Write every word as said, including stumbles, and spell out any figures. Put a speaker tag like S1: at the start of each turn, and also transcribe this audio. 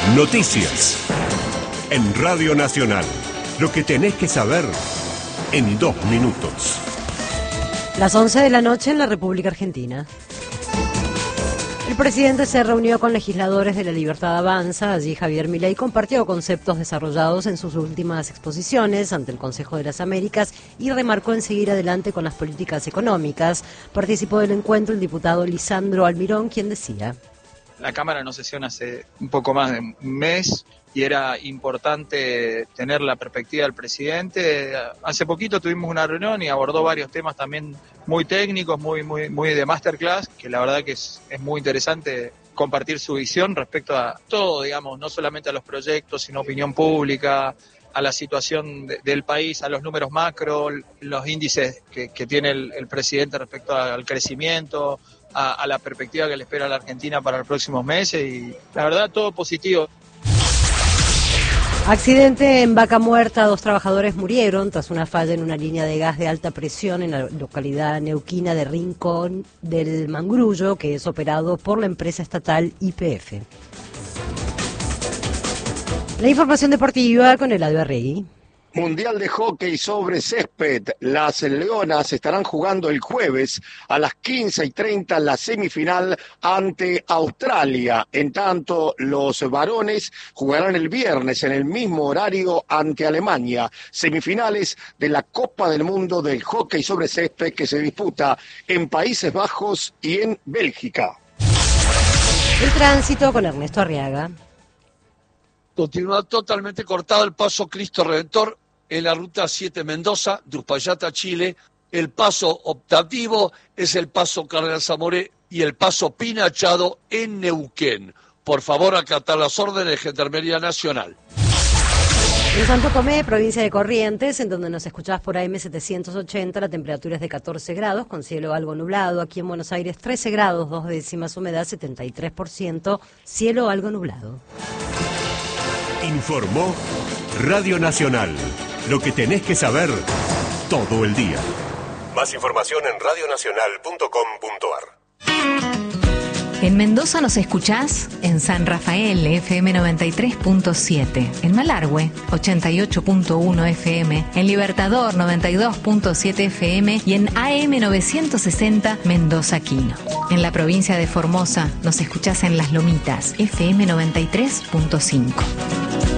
S1: Noticias. En Radio Nacional. Lo que tenés que saber en dos minutos.
S2: Las once de la noche en la República Argentina. El presidente se reunió con legisladores de La Libertad Avanza. Allí Javier Milei compartió conceptos desarrollados en sus últimas exposiciones ante el Consejo de las Américas y remarcó en seguir adelante con las políticas económicas. Participó del encuentro el diputado Lisandro Almirón, quien decía:
S3: La Cámara no sesiona hace un poco más de un mes y era importante tener la perspectiva del presidente. Hace poquito tuvimos una reunión y abordó varios temas también muy técnicos, muy muy muy de masterclass, que la verdad que es, es muy interesante compartir su visión respecto a todo, digamos, no solamente a los proyectos, sino opinión pública, a la situación de, del país, a los números macro, los índices que, que tiene el, el presidente respecto al crecimiento, a, a la perspectiva que le espera a la Argentina para los próximos meses, y la verdad todo positivo.
S2: Accidente en Vaca Muerta, dos trabajadores murieron tras una falla en una línea de gas de alta presión en la localidad neuquina de Rincón del Mangrullo, que es operado por la empresa estatal Y P F. La información deportiva con Eladio Arregui.
S4: Mundial de Hockey sobre césped. Las Leonas estarán jugando el jueves a las quince y treinta la semifinal ante Australia. En tanto, los varones jugarán el viernes en el mismo horario ante Alemania. Semifinales de la Copa del Mundo del Hockey sobre césped que se disputa en Países Bajos y en Bélgica.
S2: El tránsito con Ernesto Arriaga.
S5: Continúa totalmente cortado el paso Cristo Redentor en la ruta siete Mendoza, de Uspallata a Chile. El paso optativo es el paso Cardenal Zamoré y el paso Pinachado en Neuquén. Por favor, acatar las órdenes de Gendarmería Nacional.
S2: En Santo Tomé, provincia de Corrientes, en donde nos escuchás por A M setecientos ochenta, la temperatura es de catorce grados, con cielo algo nublado. Aquí en Buenos Aires, trece grados, dos décimas, humedad setenta y tres por ciento, cielo algo nublado.
S1: Informó Radio Nacional. Lo que tenés que saber todo el día. Más información en radio nacional punto com punto ar.
S6: En Mendoza nos escuchás en San Rafael, F M noventa y tres punto siete, en Malargüe, ochenta y ocho punto uno F M, en Libertador, noventa y dos punto siete F M y en A M novecientos sesenta Mendoza Quino. En la provincia de Formosa nos escuchás en Las Lomitas, F M noventa y tres punto cinco.